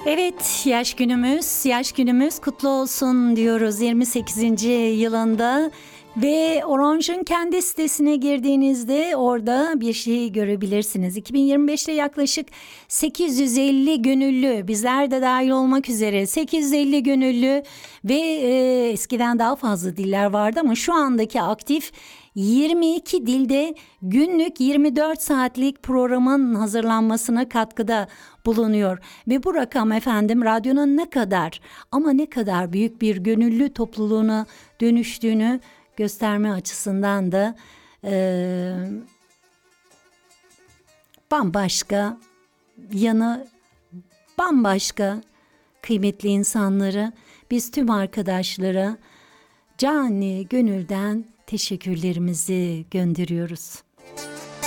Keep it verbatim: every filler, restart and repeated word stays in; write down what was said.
Evet, yaş günümüz, yaş günümüz kutlu olsun diyoruz yirmi sekizinci yılında. Ve Orange'ın kendi sitesine girdiğinizde orada bir şey görebilirsiniz. iki bin yirmi beşte yaklaşık sekiz yüz elli gönüllü, bizler de dahil olmak üzere sekiz yüz elli gönüllü ve e, eskiden daha fazla diller vardı ama şu andaki aktif yirmi iki dilde günlük yirmi dört saatlik programın hazırlanmasına katkıda bulunuyor. Ve bu rakam efendim radyonun ne kadar ama ne kadar büyük bir gönüllü topluluğuna dönüştüğünü gösterme açısından da e, bambaşka, yanı bambaşka kıymetli insanları, biz tüm arkadaşlara canı gönülden teşekkürlerimizi gönderiyoruz.